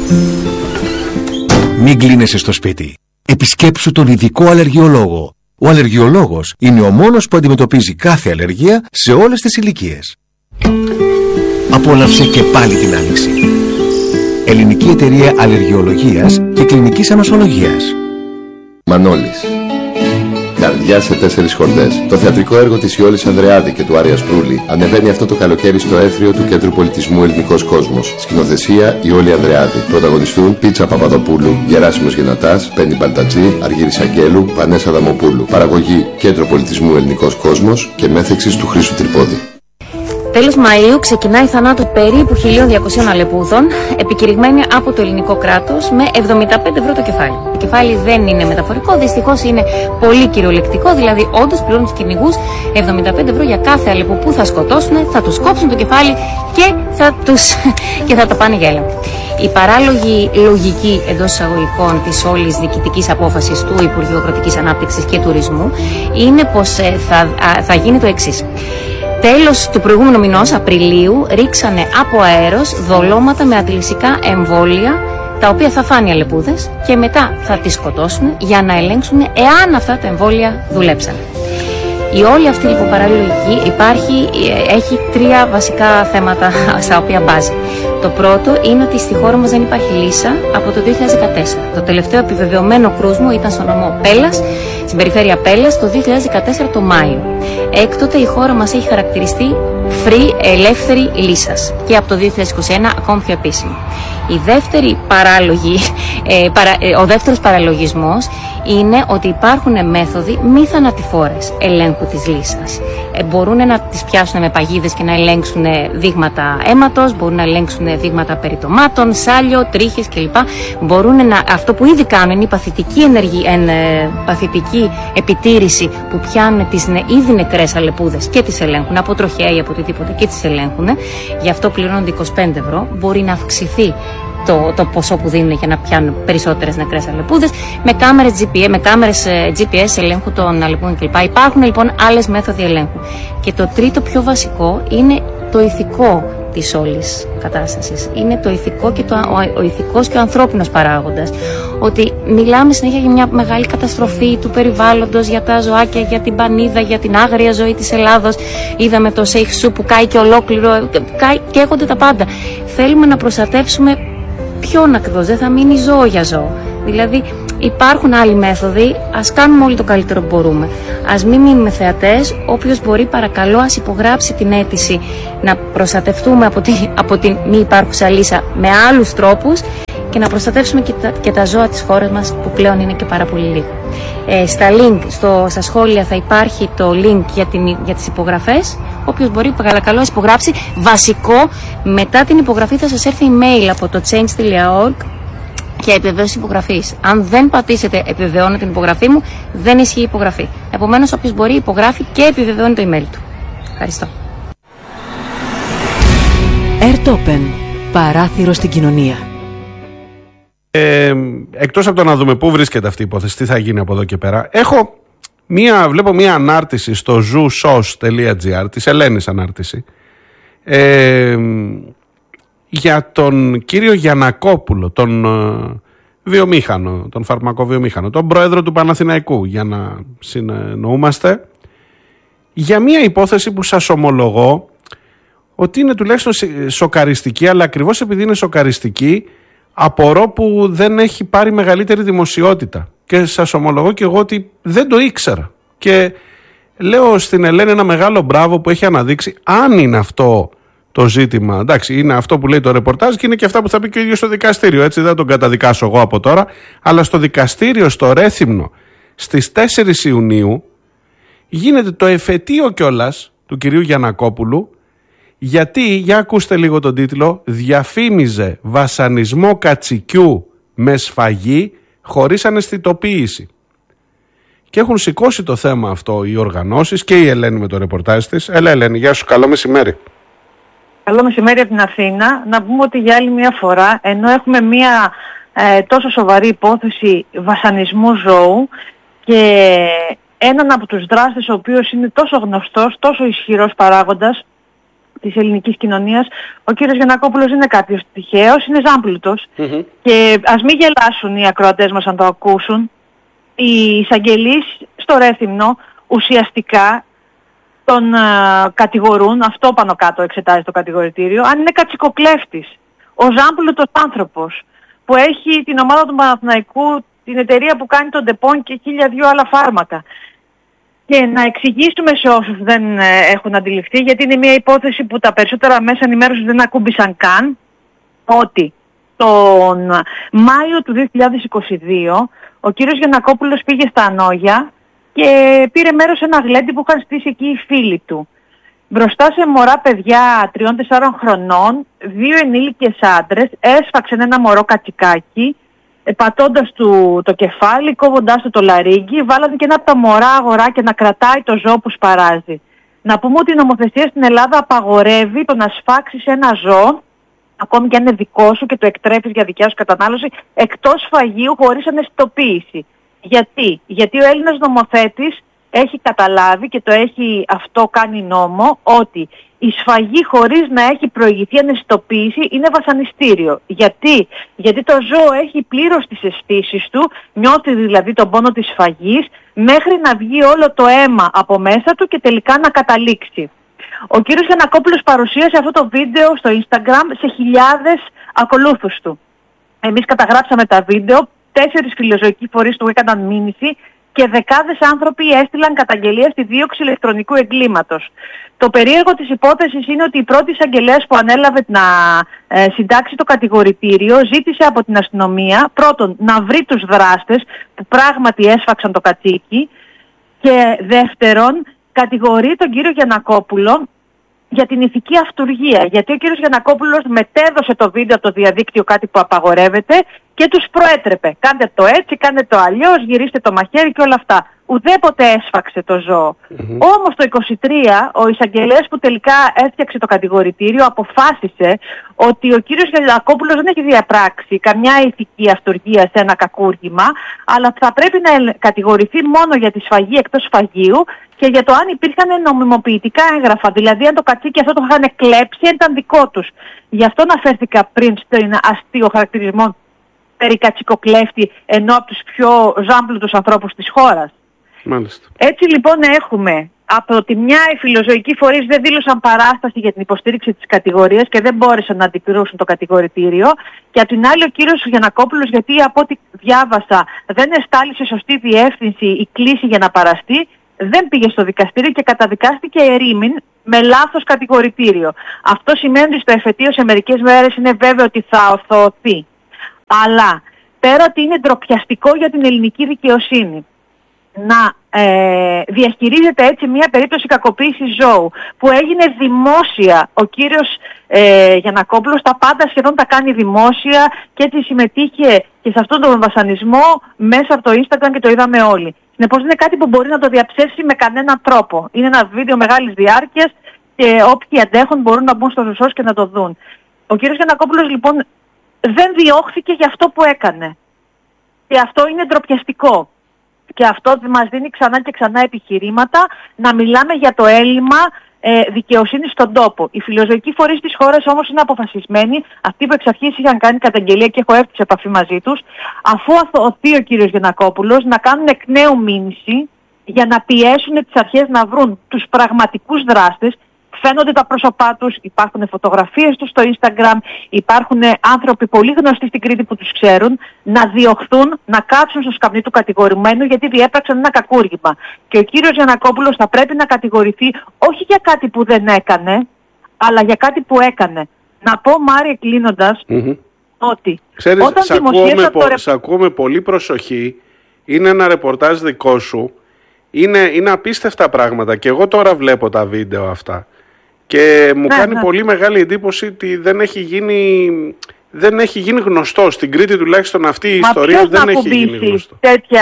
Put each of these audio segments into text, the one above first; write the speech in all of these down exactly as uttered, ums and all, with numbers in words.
Μην κλείνεσαι στο σπίτι. Επισκέψου τον ειδικό αλλεργιολόγο. Ο αλλεργιολόγος είναι ο μόνος που αντιμετωπίζει κάθε αλλεργία σε όλες τις ηλικίες. Απόλαυσε και πάλι την άνοιξη. Ελληνική Εταιρεία Αλλεργιολογίας και Κλινικής Ανοσολογίας. Μανώλης. Καρδιά σε τέσσερις χορδές. Το θεατρικό έργο της Ιόλης Ανδρεάδη και του Άρια Σπρούλη ανεβαίνει αυτό το καλοκαίρι στο έθριο του Κέντρου Πολιτισμού Ελληνικός Κόσμος. Σκηνοθεσία Ιόλη Ανδρεάδη. Πρωταγωνιστούν Πίτσα Παπαδοπούλου, Γεράσιμος Γενατάς, Πέννη Μπαλτατζή, Αργύρης Αγγέλου, Πανέσα Δαμοπούλου. Παραγωγή Κέντρο Πολιτισμού Ελληνικός Κόσμος και μέθεξης του Χρήστου Τρυπόδη. Τέλος Μαΐου ξεκινάει η θανάτου περίπου χίλια διακοσίων αλεπούδων, επικηρυγμένη από το ελληνικό κράτος με εβδομήντα πέντε ευρώ το κεφάλι. Το κεφάλι δεν είναι μεταφορικό, δυστυχώς είναι πολύ κυριολεκτικό, δηλαδή όντως πληρώνουν τους κυνηγούς εβδομήντα πέντε ευρώ για κάθε αλεπού που θα σκοτώσουν, θα τους κόψουν το κεφάλι και θα, τους... και θα τα πάνε για έλεγχο. Η παράλογη λογική εντός εισαγωγικών της όλης διοικητικής απόφασης του Υπουργείου Αγροτικής Ανάπτυξης και Τουρισμού είναι πως θα, θα γίνει το εξής. Τέλος του προηγούμενου μηνός, Απριλίου, ρίξανε από αέρος δολώματα με αντιλυσικά εμβόλια, τα οποία θα φάνε οι αλεπούδες και μετά θα τις σκοτώσουν για να ελέγξουν εάν αυτά τα εμβόλια δουλέψαν. Η όλη αυτή λοιπόν παραλογική υπάρχει, έχει τρία βασικά θέματα στα οποία μπάζει. Το πρώτο είναι ότι στη χώρα μας δεν υπάρχει λύσα από το δύο χιλιάδες δεκατέσσερα. Το τελευταίο επιβεβαιωμένο κρούσμο ήταν στο νομό Πέλλας, στην περιφέρεια Πέλλας, το δύο χιλιάδες δεκατέσσερα το Μάιο. Έκτοτε η χώρα μας έχει χαρακτηριστεί free, ελεύθερη λύσας και από το δύο χιλιάδες είκοσι ένα ακόμη πιο επίσημη. Η δεύτερη παράλογη, ε, παρα, ε, ο δεύτερος παραλογισμός είναι ότι υπάρχουν μέθοδοι μη θανατηφόρες ελέγχου της λύσας. Ε, μπορούν να τις πιάσουν με παγίδες και να ελέγξουν δείγματα αίματος, μπορούν να ελέγξουν δείγματα περιτομάτων, σάλιο, τρίχες κλπ. Μπορούν να, αυτό που ήδη κάνουν είναι η παθητική, ενεργή, εν, ε, παθητική επιτήρηση που πιάνουν τις ν, ήδη νεκρές αλεπούδες και τις ελέγχουν από τροχέα ή από οτιδήποτε και τις ελέγχουν. Γι' αυτό πληρώνονται είκοσι πέντε ευρώ. Μπορεί να αυξηθεί Το, το ποσό που δίνουν για να πιάνουν περισσότερες νεκρές αλεπούδες με κάμερες τζι πι ες, με κάμερες τζι πι ες ελέγχου των αλεπούδων κλπ. Υπάρχουν λοιπόν άλλες μέθοδοι ελέγχου. Και το τρίτο πιο βασικό είναι το ηθικό της όλης κατάστασης. Είναι το ηθικό και το, ο, ο ηθικός και ο ανθρώπινος παράγοντας. Ότι μιλάμε συνέχεια για μια μεγάλη καταστροφή του περιβάλλοντος, για τα ζωάκια, για την πανίδα, για την άγρια ζωή της Ελλάδος. Είδαμε το Σέιχ που κάει και ολόκληρο, κάει, καίγονται τα πάντα. Θέλουμε να προστατεύσουμε ποιον ακριβώς, δεν θα μείνει ζώο για ζώο. Δηλαδή υπάρχουν άλλοι μέθοδοι, ας κάνουμε όλοι το καλύτερο που μπορούμε. Ας μην μείνουμε θεατές, όποιος μπορεί παρακαλώ ας υπογράψει την αίτηση να προστατευτούμε από, τη, από την μη υπάρχουσα λύσα με άλλους τρόπους και να προστατεύσουμε και τα, και τα ζώα της χώρας μας που πλέον είναι και πάρα πολύ λίγα. Ε, στα link, στο, στα σχόλια θα υπάρχει το link για, την, για τις υπογραφές. Όποιος μπορεί παρακαλώ ας υπογράψει. Βασικό, μετά την υπογραφή θα σας έρθει email από το change τελεία org και επιβεβαίωση υπογραφής. Αν δεν πατήσετε επιβεβαιώνω την υπογραφή μου, δεν ισχύει η υπογραφή. Επομένως όποιος μπορεί υπογράφει και επιβεβαιώνει το email του. Ευχαριστώ. Airtopen. Παράθυρο στην κοινωνία. Ε, εκτός από το να δούμε πού βρίσκεται αυτή η υπόθεση, τι θα γίνει από εδώ και πέρα, έχω μία, βλέπω μία ανάρτηση στο zoosos τελεία gr, της Ελένης ανάρτηση, ε, για τον κύριο Γιαννακόπουλο, τον ε, βιομήχανο, τον φαρμακοβιομήχανο, τον πρόεδρο του Παναθηναϊκού, για να συνεννοούμαστε, για μία υπόθεση που σας ομολογώ ότι είναι τουλάχιστον σοκαριστική, αλλά ακριβώς επειδή είναι σοκαριστική απορώ που δεν έχει πάρει μεγαλύτερη δημοσιότητα. Και σας ομολογώ και εγώ ότι δεν το ήξερα. Και λέω στην Ελένη ένα μεγάλο μπράβο που έχει αναδείξει, αν είναι αυτό το ζήτημα. Εντάξει, είναι αυτό που λέει το ρεπορτάζ και είναι και αυτά που θα πει και ο ίδιος στο δικαστήριο. Έτσι δεν τον καταδικάσω εγώ από τώρα. Αλλά στο δικαστήριο, στο Ρέθυμνο, στις τέσσερις Ιουνίου, γίνεται το εφετείο κιόλας του κυρίου Γιαννακόπουλου. Γιατί, για ακούστε λίγο τον τίτλο, διαφήμιζε βασανισμό κατσικιού με σφαγή χωρίς αναισθητοποίηση. Και έχουν σηκώσει το θέμα αυτό οι οργανώσεις και η Ελένη με το ρεπορτάζ της. Έλα Ελένη, γεια σου, καλό μεσημέρι. Καλό μεσημέρι από την Αθήνα. Να πούμε ότι για άλλη μια φορά, ενώ έχουμε μια ε, τόσο σοβαρή υπόθεση βασανισμού ζώου και έναν από τους δράστες ο οποίος είναι τόσο γνωστός, τόσο ισχυρός παράγοντας, της ελληνικής κοινωνίας. Ο κύριος Γιαννακόπουλος είναι κάποιος τυχαίος, είναι ζάμπλουτος. Mm-hmm. Και ας μην γελάσουν οι ακροατές μας αν το ακούσουν. Οι εισαγγελείς στο Ρέθυμνο ουσιαστικά τον uh, κατηγορούν, αυτό πάνω κάτω εξετάζει το κατηγορητήριο, αν είναι κατσικοκλέφτης. Ο ζάμπλουτος άνθρωπος που έχει την ομάδα του Παναθηναϊκού, την εταιρεία που κάνει τον Ντεπών και χίλια δυο άλλα φάρμακα. Και να εξηγήσουμε σε όσους δεν ε, έχουν αντιληφθεί, γιατί είναι μια υπόθεση που τα περισσότερα μέσα ενημέρωσης δεν ακούμπησαν καν, ότι τον Μάιο του δύο χιλιάδες είκοσι δύο ο κύριος Γιαννακόπουλος πήγε στα Ανόγια και πήρε μέρος σε ένα γλέντι που είχαν στήσει εκεί οι φίλοι του. Μπροστά σε μωρά παιδιά τριών τεσσάρων χρονών, δύο ενήλικες άντρες έσφαξαν ένα μωρό κατσικάκι, πατώντας του το κεφάλι, κόβοντάς του το λαρύγγι, βάλανε και ένα από τα μωρά αγοράκια να κρατάει το ζώο που σπαράζει. Να πούμε ότι η νομοθεσία στην Ελλάδα απαγορεύει το να σφάξεις ένα ζώο, ακόμη και αν είναι δικό σου και το εκτρέφεις για δικιά σου κατανάλωση, εκτός φαγείου χωρίς αναισθητοποίηση. Γιατί? Γιατί ο Έλληνας νομοθέτης έχει καταλάβει και το έχει αυτό κάνει νόμο, ότι η σφαγή χωρίς να έχει προηγηθεί αναισθητοποίηση είναι βασανιστήριο. Γιατί? Γιατί το ζώο έχει πλήρως τις αισθήσεις του, νιώθει δηλαδή τον πόνο της σφαγής, μέχρι να βγει όλο το αίμα από μέσα του και τελικά να καταλήξει. Ο κύριος Γιαννακόπουλος παρουσίασε αυτό το βίντεο στο Instagram σε χιλιάδες ακολούθους του. Εμείς καταγράψαμε τα βίντεο, τέσσερις φιλοζωικοί φορείς του έκαναν μήνυση και δεκάδες άνθρωποι έστειλαν καταγγελία στη δίωξη ηλεκτρονικού εγκλήματος. Το περίεργο της υπόθεσης είναι ότι η πρώτη εισαγγελέας που ανέλαβε να ε, συντάξει το κατηγορητήριο ζήτησε από την αστυνομία πρώτον να βρει τους δράστες που πράγματι έσφαξαν το κατσίκι και δεύτερον κατηγορεί τον κύριο Γιαννακόπουλο για την ηθική αυτουργία. Γιατί ο κύριος Γιαννακόπουλος μετέδωσε το βίντεο από το διαδίκτυο, κάτι που απαγορεύεται, και τους προέτρεπε. Κάντε το έτσι, κάντε το αλλιώς, γυρίστε το μαχαίρι και όλα αυτά. Ουδέποτε έσφαξε το ζώο. Mm-hmm. Όμως το είκοσι τρία ο εισαγγελέας που τελικά έφτιαξε το κατηγορητήριο αποφάσισε ότι ο κύριος Γιαννακόπουλος δεν έχει διαπράξει καμιά ηθική αυτουργία σε ένα κακούργημα, αλλά θα πρέπει να κατηγορηθεί μόνο για τη σφαγή εκτός φαγείου και για το αν υπήρχαν νομιμοποιητικά έγγραφα, δηλαδή αν το κατσίκι αυτό το είχαν κλέψει, ήταν δικό τους. Γι' αυτό αναφέρθηκα πριν στον αστείο χαρακτηρισμό περί κατσικοκλέφτη, ενώ από τους πιο ζάμπλουτους ανθρώπους της χώρας. Μάλιστα. Έτσι λοιπόν έχουμε από τη μια οι φιλοζωικοί φορείς δεν δήλωσαν παράσταση για την υποστήριξη της κατηγορίας και δεν μπόρεσαν να αντιπληρώσουν το κατηγορητήριο, και από την άλλη ο κύριος Γιαννακόπουλος, γιατί από ό,τι διάβασα δεν εστάλει σε σωστή διεύθυνση η κλήση για να παραστεί, δεν πήγε στο δικαστήριο και καταδικάστηκε ερήμην με λάθος κατηγορητήριο. Αυτό σημαίνει ότι στο εφετείο σε μερικές μέρες είναι βέβαιο ότι θα ορθωθεί. Αλλά πέρα ότι είναι ντροπιαστικό για την ελληνική δικαιοσύνη να ε, διαχειρίζεται έτσι μια περίπτωση κακοποίησης ζώου που έγινε δημόσια, ο κύριος ε, Γιαννακόπουλος τα πάντα σχεδόν τα κάνει δημόσια και έτσι συμμετείχε και σε αυτόν τον βασανισμό μέσα από το Instagram και το είδαμε όλοι. Συνεπώς είναι κάτι που μπορεί να το διαψεύσει με κανέναν τρόπο. Είναι ένα βίντεο μεγάλης διάρκειας και όποιοι αντέχουν μπορούν να μπουν στο ρουσός και να το δουν. Ο κύριος Γιαννακόπουλος λοιπόν δεν διώχθηκε για αυτό που έκανε. Και αυτό είναι ντροπιαστικό. Και αυτό μας δίνει ξανά και ξανά επιχειρήματα να μιλάμε για το έλλειμμα ε, δικαιοσύνης στον τόπο. Οι φιλοζωικοί φορείς της χώρας όμως είναι αποφασισμένοι, αυτοί που εξ αρχής είχαν κάνει καταγγελία και έχω έρθει σε επαφή μαζί τους, αφού αθωωθεί ο κύριος Γιαννακόπουλος, να κάνουν εκ νέου μήνυση για να πιέσουν τις αρχές να βρουν τους πραγματικούς δράστες. Φαίνονται τα πρόσωπά τους, υπάρχουν φωτογραφίες τους στο Instagram, υπάρχουν άνθρωποι πολύ γνωστοί στην Κρήτη που τους ξέρουν, να διωχθούν, να κάτσουν στο σκαμνί του κατηγορημένου γιατί διέπραξαν ένα κακούργημα. Και ο κύριος Γιαννακόπουλος θα πρέπει να κατηγορηθεί όχι για κάτι που δεν έκανε, αλλά για κάτι που έκανε. Να πω, Μάρια, κλείνοντας, mm-hmm. ότι Ξέρεις, όταν σ' ακούμε, το... σ' ακούμε πολύ προσοχή, είναι ένα ρεπορτάζ δικό σου, είναι, είναι απίστευτα πράγματα και εγώ τώρα βλέπω τα βίντεο αυτά. Και μου ναι, κάνει ναι. πολύ μεγάλη εντύπωση ότι δεν έχει γίνει, δεν έχει γίνει γνωστό. Στην Κρήτη τουλάχιστον αυτή η Μα ιστορία δεν έχει γίνει γνωστό. Τέτοια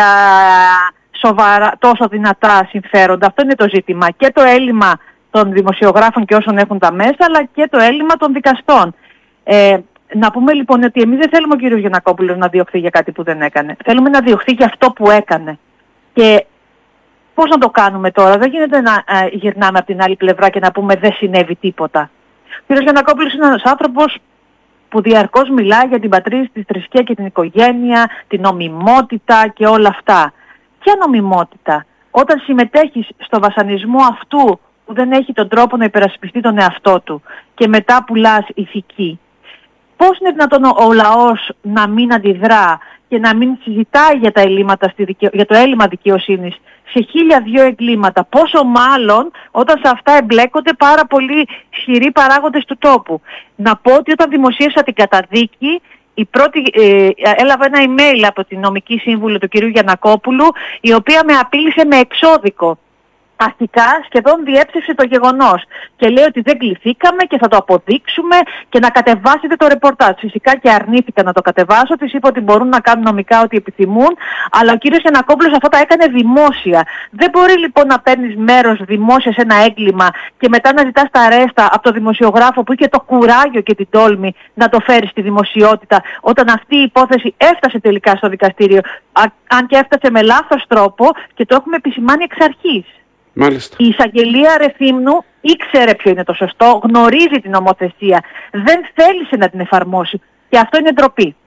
σοβαρά, τόσο δυνατά συμφέροντα. Αυτό είναι το ζήτημα. Και το έλλειμμα των δημοσιογράφων και όσων έχουν τα μέσα, αλλά και το έλλειμμα των δικαστών. Ε, να πούμε λοιπόν ότι εμείς δεν θέλουμε ο κύριος Γιαννακόπουλος να διωχθεί για κάτι που δεν έκανε. Θέλουμε να διωχθεί για αυτό που έκανε. Και πώς να το κάνουμε τώρα, δεν γίνεται να ε, γυρνάμε από την άλλη πλευρά και να πούμε δεν συνέβη τίποτα. Ο κ. Γιαννακόπουλος είναι ένας άνθρωπος που διαρκώς μιλάει για την πατρίδα, τη θρησκεία και την οικογένεια, την νομιμότητα και όλα αυτά. Ποια νομιμότητα? Όταν συμμετέχεις στο βασανισμό αυτού που δεν έχει τον τρόπο να υπερασπιστεί τον εαυτό του και μετά πουλάς ηθική. Πώς είναι δυνατόν ο, ο λαός να μην αντιδρά και να μην συζητάει για, τα ελλείμματα στη δικαιο... για το έλλειμμα δικαιοσύνης σε χίλια δυο εγκλήματα? Πόσο μάλλον όταν σε αυτά εμπλέκονται πάρα πολύ ισχυροί παράγοντες του τόπου. Να πω ότι όταν δημοσίευσα την καταδίκη, η πρώτη, ε, έλαβα ένα email από την νομική σύμβουλο του κ. Γιαννακόπουλου, η οποία με απείλησε με εξώδικο. Αστικά σχεδόν διέψευσε το γεγονός και λέει ότι δεν κληθήκαμε και θα το αποδείξουμε και να κατεβάσετε το ρεπορτάζ. Φυσικά και αρνήθηκα να το κατεβάσω, της είπα ότι μπορούν να κάνουν νομικά ό,τι επιθυμούν, αλλά ο κύριος Γιαννακόπουλος αυτό τα έκανε δημόσια. Δεν μπορεί λοιπόν να παίρνεις μέρος δημόσια σε ένα έγκλημα και μετά να ζητάς τα ρέστα από το δημοσιογράφο που είχε το κουράγιο και την τόλμη να το φέρει στη δημοσιότητα, όταν αυτή η υπόθεση έφτασε τελικά στο δικαστήριο, αν και έφτασε με λάθος τρόπο και το έχουμε επισημάνει εξ αρχής. Μάλιστα. Η εισαγγελία Ρεθύμνου ήξερε ποιο είναι το σωστό, γνωρίζει την νομοθεσία, δεν θέλησε να την εφαρμόσει και αυτό είναι ντροπή.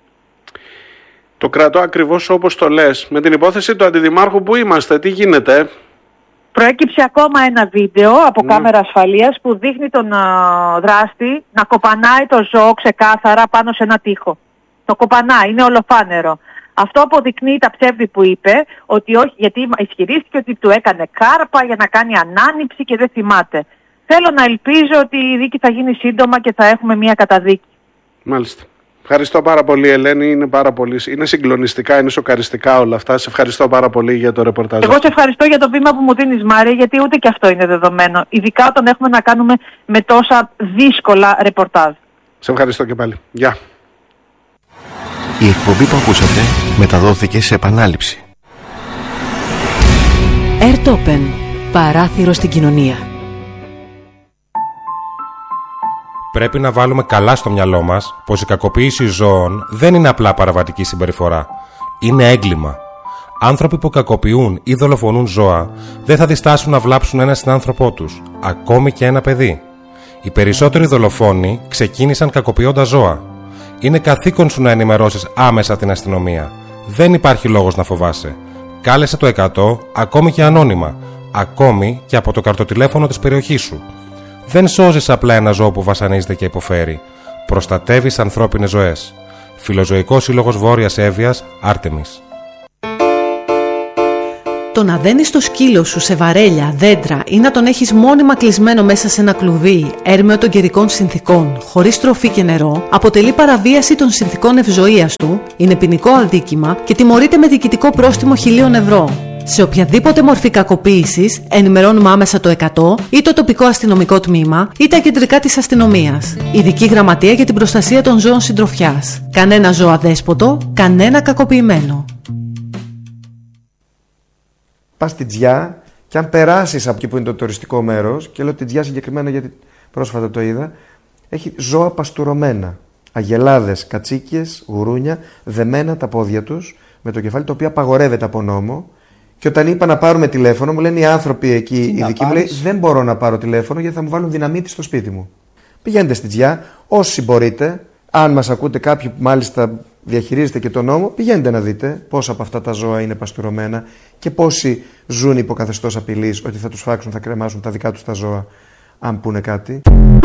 Το κρατώ ακριβώς όπως το λες. Με την υπόθεση του αντιδημάρχου που είμαστε, τι γίνεται? Προέκυψε ακόμα ένα βίντεο από ναι. κάμερα ασφαλείας που δείχνει τον α, δράστη να κοπανάει το ζώο ξεκάθαρα πάνω σε ένα τοίχο. Το κοπανάει, είναι ολοφάνερο. Αυτό αποδεικνύει τα ψεύδη που είπε, ότι όχι, γιατί ισχυρίστηκε ότι του έκανε κάρπα για να κάνει ανάνυψη και δεν θυμάται. Θέλω να ελπίζω ότι η δίκη θα γίνει σύντομα και θα έχουμε μια καταδίκη. Μάλιστα. Ευχαριστώ πάρα πολύ, Ελένη. Είναι, πάρα πολύ, είναι συγκλονιστικά, είναι σοκαριστικά όλα αυτά. Σε ευχαριστώ πάρα πολύ για το ρεπορτάζ. Εγώ σε ευχαριστώ για το βήμα που μου δίνεις, Μάρια, γιατί ούτε και αυτό είναι δεδομένο. Ειδικά όταν έχουμε να κάνουμε με τόσα δύσκολα ρεπορτάζ. Σε ευχαριστώ και πάλι. Γεια. Η εκπομπή που ακούσατε μεταδόθηκε σε επανάληψη. Airtopen. Παράθυρο στην κοινωνία. Πρέπει να βάλουμε καλά στο μυαλό μας πως η κακοποίηση ζώων δεν είναι απλά παραβατική συμπεριφορά. Είναι έγκλημα. Άνθρωποι που κακοποιούν ή δολοφονούν ζώα δεν θα διστάσουν να βλάψουν ένα συνάνθρωπό τους, ακόμη και ένα παιδί. Οι περισσότεροι δολοφόνοι ξεκίνησαν κακοποιώντας ζώα. Είναι καθήκον σου να ενημερώσεις άμεσα την αστυνομία. Δεν υπάρχει λόγος να φοβάσαι. Κάλεσε το εκατό, ακόμη και ανώνυμα, ακόμη και από το καρτοτηλέφωνο της περιοχής σου. Δεν σώζεις απλά ένα ζώο που βασανίζεται και υποφέρει. Προστατεύεις ανθρώπινες ζωές. Φιλοζωικός Σύλλογος Βόρειας Εύβοιας, Άρτεμις. Το να δένεις το σκύλο σου σε βαρέλια, δέντρα ή να τον έχεις μόνιμα κλεισμένο μέσα σε ένα κλουβί, έρμεο των καιρικών συνθήκων, χωρίς τροφή και νερό, αποτελεί παραβίαση των συνθήκων ευζοίας του, είναι ποινικό αδίκημα και τιμωρείται με διοικητικό πρόστιμο χιλίων ευρώ. Σε οποιαδήποτε μορφή κακοποίησης, ενημερώνουμε άμεσα το εκατό ή το τοπικό αστυνομικό τμήμα ή τα κεντρικά της αστυνομίας. Ειδική γραμματεία για την προστασία των ζώων συντροφιάς. Κανένα ζώο αδέσποτο, κανένα κακοποιημένο. Πας στη Τζιά και αν περάσεις από εκεί που είναι το τουριστικό μέρος, και λέω τη Τζιά συγκεκριμένα γιατί πρόσφατα το είδα, έχει ζώα παστουρωμένα. Αγελάδες, κατσίκες, γουρούνια, δεμένα τα πόδια τους με το κεφάλι, το οποίο απαγορεύεται από νόμο. Και όταν είπα να πάρουμε τηλέφωνο, μου λένε οι άνθρωποι εκεί, οι δικοί μου, λέει, δεν μπορώ να πάρω τηλέφωνο γιατί θα μου βάλουν δυναμίτη στο σπίτι μου. Πηγαίνετε στη Τζιά, όσοι μπορείτε, αν μας ακούτε κάποιοι που μάλιστα διαχειρίζετε και τον νόμο, πηγαίνετε να δείτε πόσα από αυτά τα ζώα είναι παστουρωμένα και πόσοι ζουν υπό καθεστώς απειλής ότι θα τους φάξουν, θα κρεμάσουν τα δικά τους τα ζώα, αν πούνε κάτι.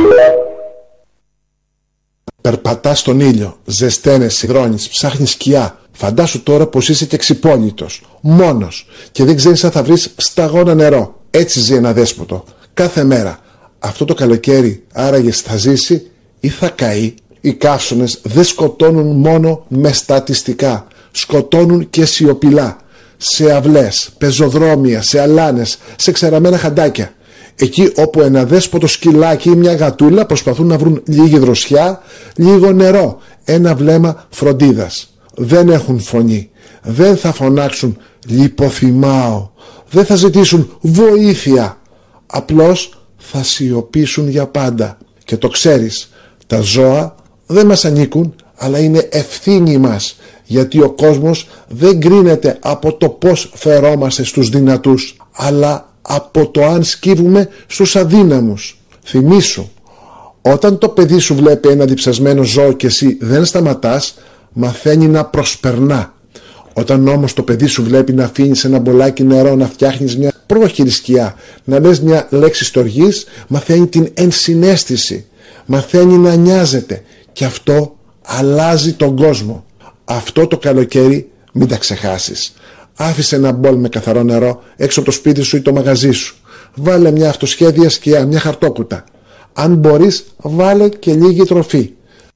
Περπατάς στον ήλιο, ζεσταίνεσαι, υδρώνεις, ψάχνεις σκιά. Φαντάσου τώρα πως είσαι και ξυπόλυτος, μόνος και δεν ξέρεις αν θα βρεις σταγόνα νερό. Έτσι ζει ένα δέσποτο, κάθε μέρα. Αυτό το καλοκαίρι άραγε θα ζήσει ή θα καεί. Οι καύσονες δεν σκοτώνουν μόνο με στατιστικά, σκοτώνουν και σιωπηλά. Σε αυλές, πεζοδρόμια, σε αλάνες, σε ξεραμένα χαντάκια. Εκεί όπου ένα δέσποτο σκυλάκι ή μια γατούλα προσπαθούν να βρουν λίγη δροσιά, λίγο νερό, ένα βλέμμα φροντίδας. Δεν έχουν φωνή, δεν θα φωνάξουν λιποθυμάω, δεν θα ζητήσουν βοήθεια. Απλώς θα σιωπήσουν για πάντα. Και το ξέρεις, τα ζώα δεν μας ανήκουν, αλλά είναι ευθύνη μας, γιατί ο κόσμος δεν κρίνεται από το πώς φερόμαστε στους δυνατούς, αλλά από το αν σκύβουμε στους αδύναμους. Θυμήσου, Όταν το παιδί σου βλέπει ένα διψασμένο ζώο και εσύ δεν σταματάς, μαθαίνει να προσπερνά. Όταν όμως το παιδί σου βλέπει να αφήνεις ένα μπολάκι νερό, να φτιάχνεις μια πρόχειρη σκιά, να λες μια λέξη στοργής, μαθαίνει την ενσυναίσθηση, μαθαίνει να νοιάζεται και αυτό αλλάζει τον κόσμο. Αυτό το καλοκαίρι μην τα ξεχάσεις. Άφησε ένα μπολ με καθαρό νερό έξω από το σπίτι σου ή το μαγαζί σου. Βάλε μια αυτοσχέδια σκιά, μια χαρτόκουτα. Αν μπορείς, βάλε και λίγη τροφή.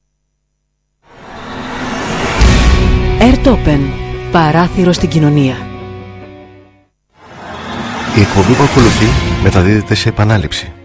Airtopen. Παράθυρο στην κοινωνία. Η εκπομπή που ακολουθεί μεταδίδεται σε επανάληψη.